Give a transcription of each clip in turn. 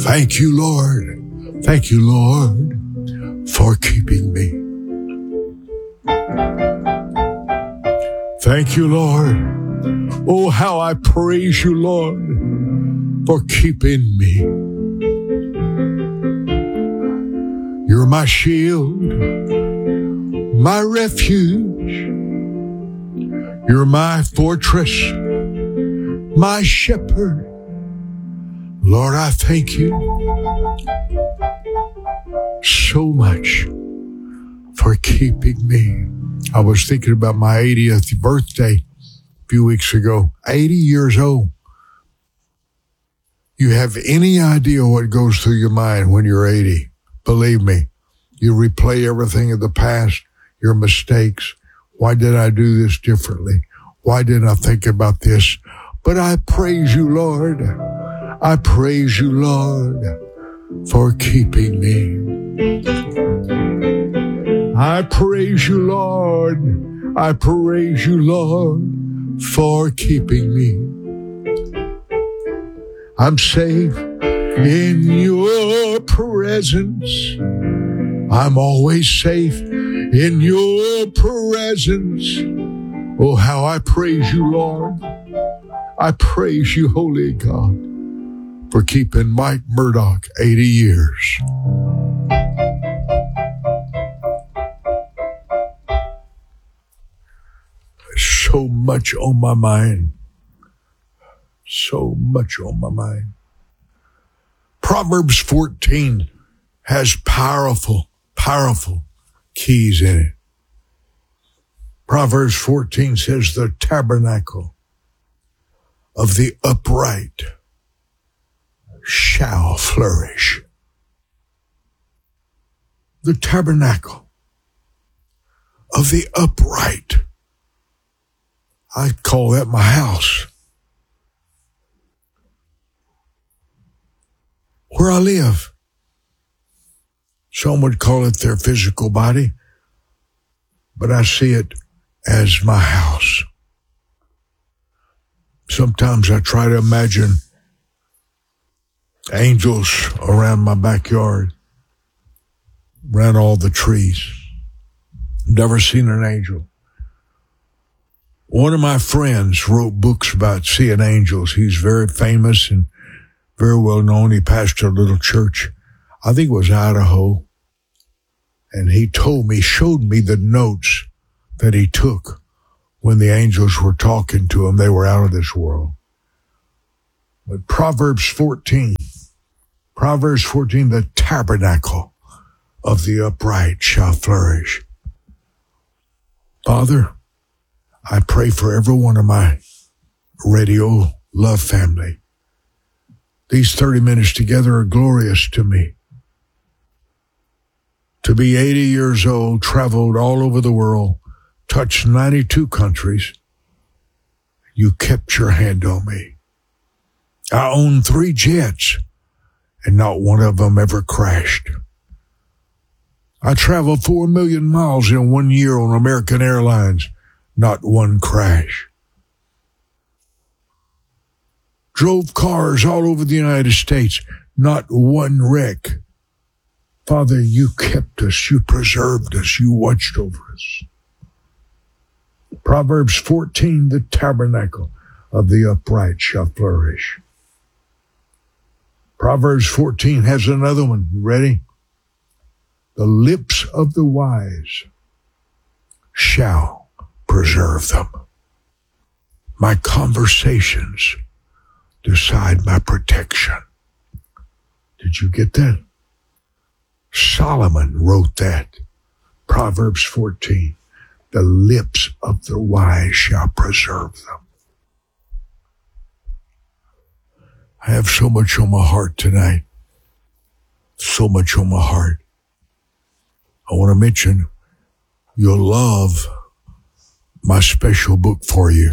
Thank you, Lord. Thank you, Lord, for keeping me. Thank you, Lord. Oh, how I praise you, Lord, for keeping me. You're my shield, my refuge. You're my fortress, my shepherd. Lord, I thank you so much for keeping me. I was thinking about my 80th birthday a few weeks ago. 80 years old. You have any idea what goes through your mind when you're 80? Believe me, you replay everything of the past, your mistakes. Why did I do this differently? Why didn't I think about this? But I praise you, Lord. I praise you, Lord, for keeping me. I praise you, Lord. I praise you, Lord, for keeping me. I'm safe in your presence. I'm always safe in your presence. Oh, how I praise you, Lord. I praise you, Holy God, for keeping Mike Murdoch 80 years. So much on my mind. So much on my mind. Proverbs 14 has powerful keys in it. Proverbs 14 says the tabernacle of the upright shall flourish. The tabernacle of the upright. I call that my house. Where I live. Some would call it their physical body, but I see it as my house. Sometimes I try to imagine angels around my backyard, around all the trees. Never seen an angel. One of my friends wrote books about seeing angels. He's very famous and very well known. He pastored a little church. I think it was Idaho. And he showed me the notes that he took when the angels were talking to him. They were out of this world. But Proverbs 14, the tabernacle of the upright shall flourish. Father, I pray for every one of my Radio Love family. These 30 minutes together are glorious to me. To be 80 years old, traveled all over the world, touched 92 countries, you kept your hand on me. I own 3 jets, and not one of them ever crashed. I traveled 4 million miles in 1 year on American Airlines, not one crash. Drove cars all over the United States, not one wreck. Father, you kept us, you preserved us, you watched over us. Proverbs 14, the tabernacle of the upright shall flourish. Proverbs 14 has another one. You ready? The lips of the wise shall preserve them. My conversations decide my protection. Did you get that? Solomon wrote that. Proverbs 14. The lips of the wise shall preserve them. I have so much on my heart tonight. So much on my heart. I want to mention you'll love my special book for you.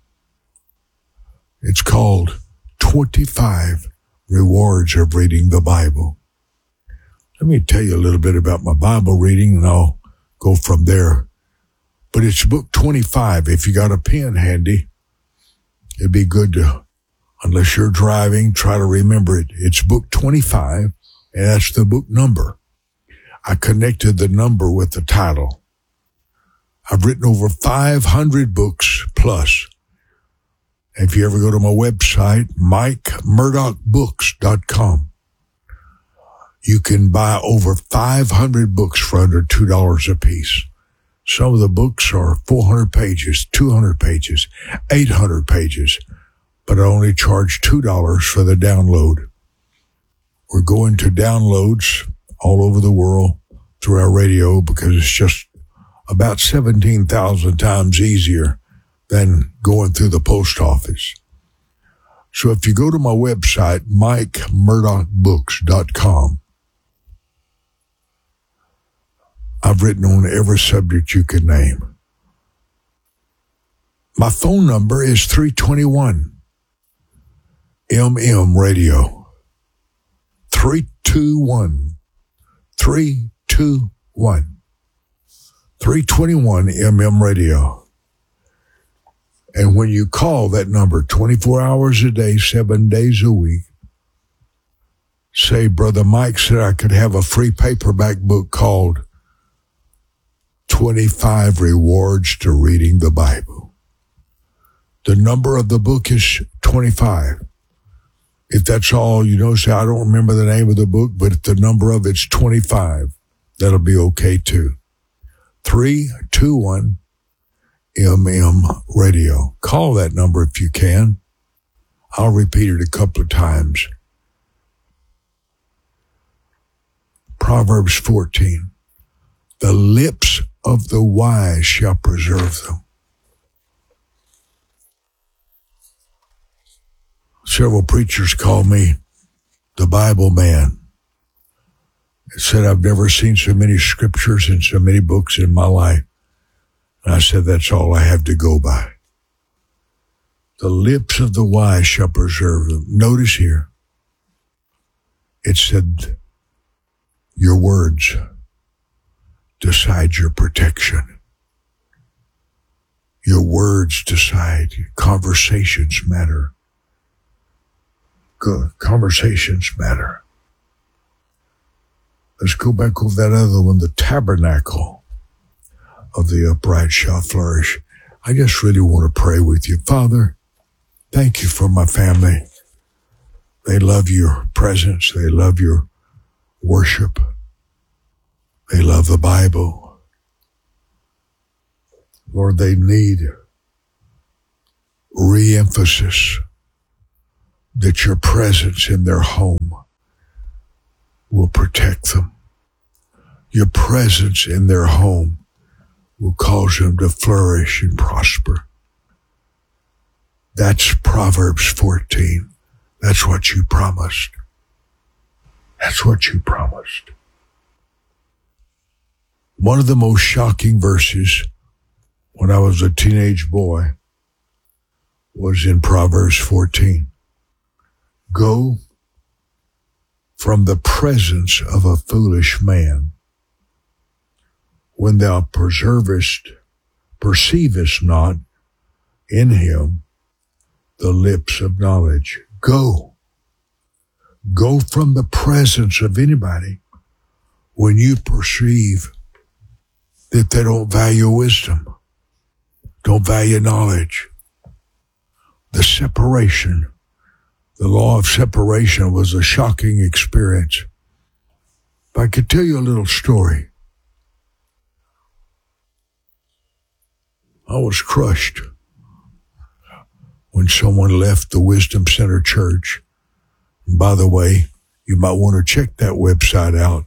It's called 25 Rewards of Reading the Bible. Let me tell you a little bit about my Bible reading, and I'll go from there. But it's book 25. If you got a pen handy, it'd be good to Unless you're driving, try to remember it. It's book 25, and that's the book number. I connected the number with the title. I've written over 500 books plus. If you ever go to my website, MikeMurdochBooks.com, you can buy over 500 books for under $2 a piece. Some of the books are 400 pages, 200 pages, 800 pages, but I only charge $2 for the download. We're going to downloads all over the world through our radio because it's just about 17,000 times easier than going through the post office. So if you go to my website, MikeMurdochBooks.com, I've written on every subject you can name. My phone number is 321 MM Radio. 321 MM Radio. And when you call that number 24 hours a day, 7 days a week, say, Brother Mike said I could have a free paperback book called 25 Rewards to Reading the Bible. The number of the book is 25. If that's all, say, I don't remember the name of the book, but if the number of it's 25, that'll be okay too. 321 MM Radio. Call that number if you can. I'll repeat it a couple of times. Proverbs 14. The lips of the wise shall preserve them. Several preachers call me the Bible man. It said I've never seen so many scriptures and so many books in my life. And I said, that's all I have to go by. The lips of the wise shall preserve them. Notice here, it said, your words decide your protection. Your words decide. Conversations matter. Good. Conversations matter. Let's go back over that other one, the tabernacle of the upright shall flourish. I just really want to pray with you. Father, thank you for my family. They love your presence. They love your worship. They love the Bible. Lord, they need re-emphasis that your presence in their home will protect them. Your presence in their home will cause them to flourish and prosper. That's Proverbs 14. That's what you promised. That's what you promised. One of the most shocking verses when I was a teenage boy was in Proverbs 14. Go from the presence of a foolish man when thou perceivest not in him the lips of knowledge. Go from the presence of anybody when you perceive that they don't value wisdom, don't value knowledge. The separation, the law of separation was a shocking experience. If I could tell you a little story. I was crushed when someone left the Wisdom Center Church. And by the way, you might want to check that website out,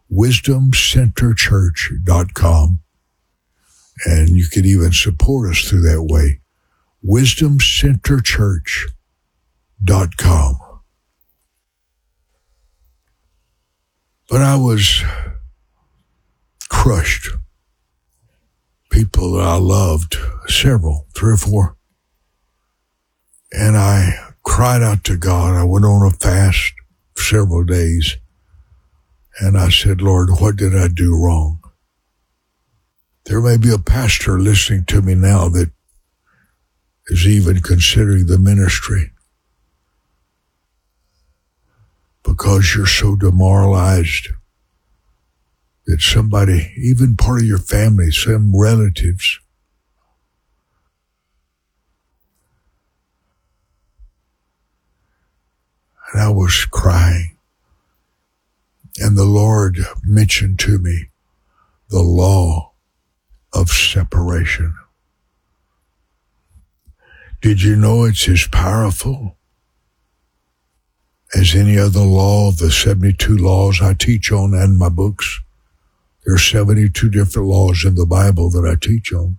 wisdomcenterchurch.com. And you can even support us through that way, wisdomcenterchurch.com. But I was crushed. People that I loved, several, 3 or 4. And I cried out to God. I went on a fast for several days. And I said, Lord, what did I do wrong? There may be a pastor listening to me now that is even considering the ministry. because you're so demoralized that somebody, even part of your family, some relatives, and I was crying. And the Lord mentioned to me the law of separation. Did you know it's as powerful as any other law of the 72 laws I teach on in my books? There are 72 different laws in the Bible that I teach on.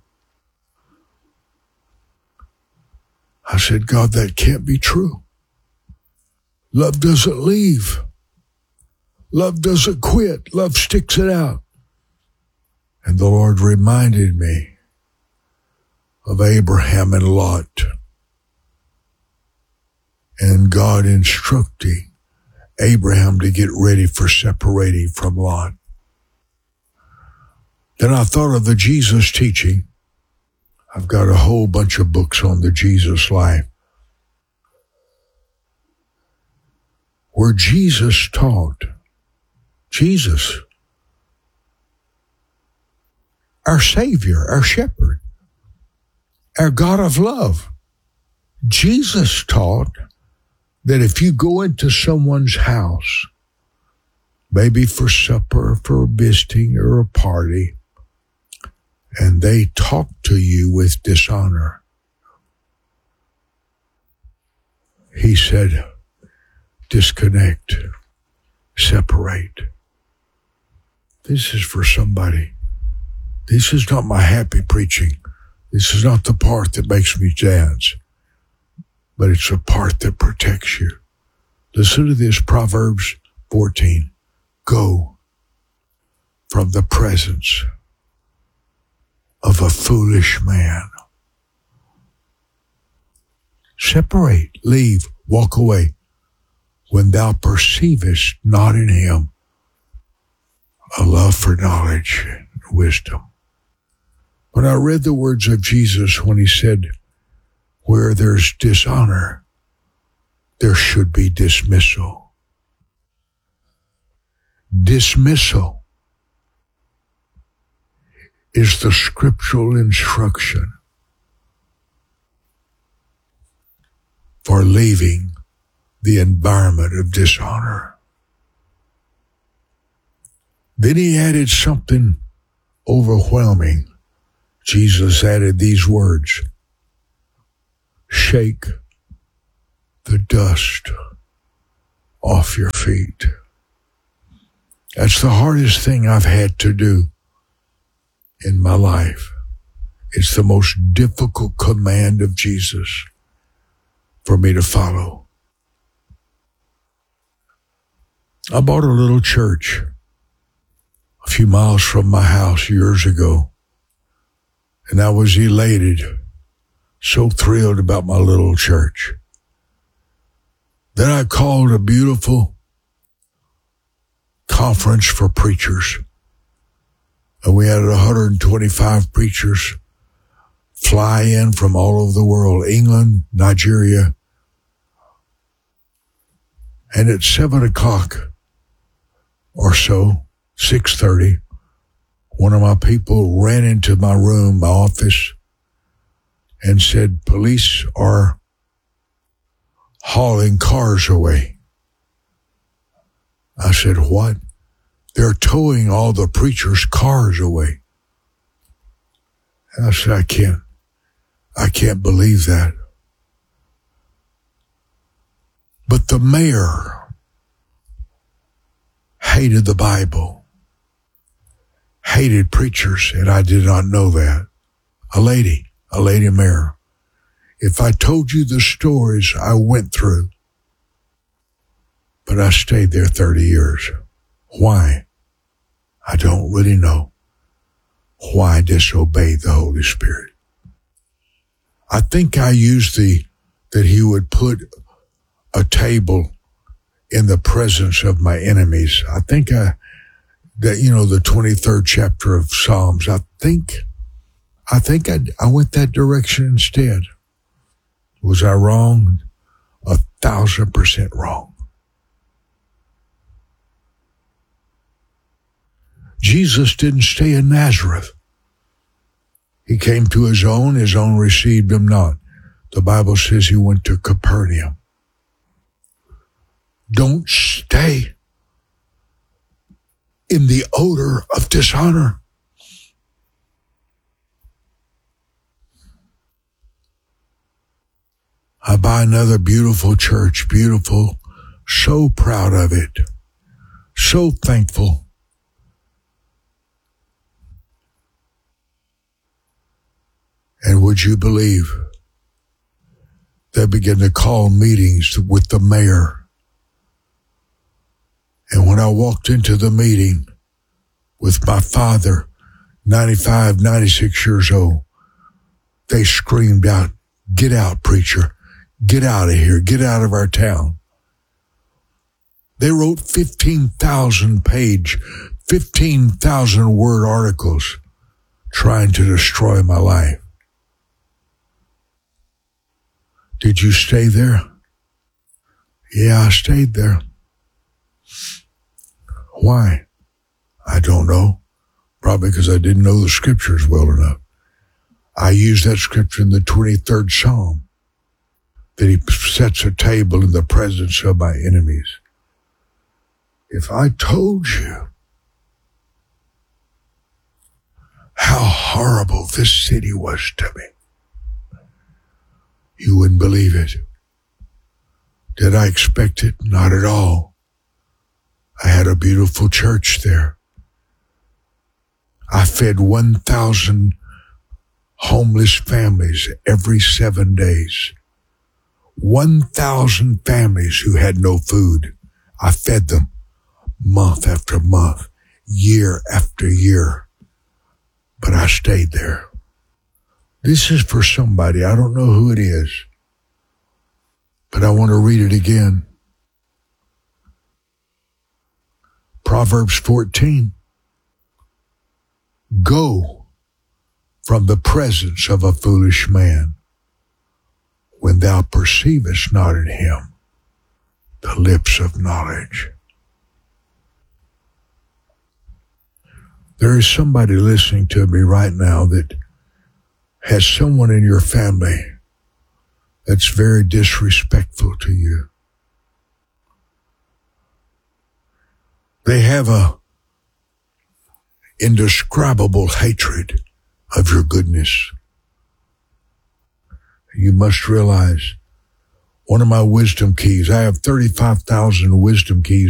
I said, God, that can't be true. Love doesn't leave. Love doesn't quit. Love sticks it out. And the Lord reminded me of Abraham and Lot, and God instructing Abraham to get ready for separating from Lot. Then I thought of the Jesus teaching. I've got a whole bunch of books on the Jesus life, where Jesus taught, Jesus, our Savior, our Shepherd, our God of love. Jesus taught that if you go into someone's house, maybe for supper, for visiting, or a party, and they talk to you with dishonor, he said, disconnect, separate. This is for somebody. This is not my happy preaching. This is not the part that makes me dance, but it's the part that protects you. Listen to this, Proverbs 14. Go from the presence of a foolish man. Separate, leave, walk away, when thou perceivest not in him a love for knowledge and wisdom. When I read the words of Jesus when he said, where there's dishonor, there should be dismissal. Dismissal is the scriptural instruction for leaving the environment of dishonor. Then he added something overwhelming. Jesus added these words, shake the dust off your feet. That's the hardest thing I've had to do in my life. It's the most difficult command of Jesus for me to follow. I bought a little church a few miles from my house years ago, and I was elated, so thrilled about my little church. Then I called a beautiful conference for preachers, and we had 125 preachers fly in from all over the world, England, Nigeria. And at 7 o'clock or so, 6:30, one of my people ran into my room, my office, and said, police are hauling cars away. I said, what? They're towing all the preachers' cars away. And I said, I can't believe that. But the mayor hated the Bible, hated preachers, and I did not know that. A lady mayor. If I told you the stories I went through, but I stayed there 30 years. Why? I don't really know. Why disobey the Holy Spirit? I think I used that he would put a table in the presence of my enemies. I think the 23rd chapter of Psalms, I think I went that direction instead. Was I wrong? 1,000% wrong. Jesus didn't stay in Nazareth. He came to his own received him not. The Bible says he went to Capernaum. Don't stay in the odor of dishonor. I buy another beautiful church, beautiful, so proud of it, so thankful. And would you believe, they began to call meetings with the mayor. And when I walked into the meeting with my father, 95, 96 years old, they screamed out, "Get out, preacher. Get out of here. Get out of our town." They wrote 15,000 word articles trying to destroy my life. Did you stay there? Yeah, I stayed there. Why? I don't know. Probably because I didn't know the scriptures well enough. I used that scripture in the 23rd Psalm, that he sets a table in the presence of my enemies. If I told you how horrible this city was to me, you wouldn't believe it. Did I expect it? Not at all. I had a beautiful church there. I fed 1,000 homeless families every 7 days. 1,000 families who had no food. I fed them month after month, year after year. But I stayed there. This is for somebody. I don't know who it is, but I want to read it again. Proverbs 14. Go from the presence of a foolish man, when thou perceivest not in him the lips of knowledge. There is somebody listening to me right now that has someone in your family that's very disrespectful to you. They have a indescribable hatred of your goodness. You must realize, one of my wisdom keys, I have 35,000 wisdom keys